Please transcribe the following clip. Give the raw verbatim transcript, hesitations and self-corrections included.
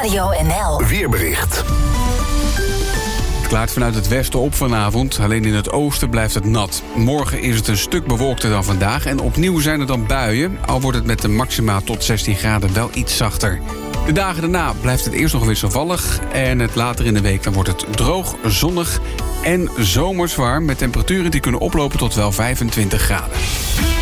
Radio N L. Weerbericht. Het klaart vanuit het westen op vanavond. Alleen in het oosten blijft het nat. Morgen is het een stuk bewolkter dan vandaag. En opnieuw zijn er dan buien. Al wordt het met de maxima tot zestien graden wel iets zachter. De dagen daarna blijft het eerst nog wisselvallig. En het later in de week dan wordt het droog, zonnig en zomers warm. Met temperaturen die kunnen oplopen tot wel vijfentwintig graden.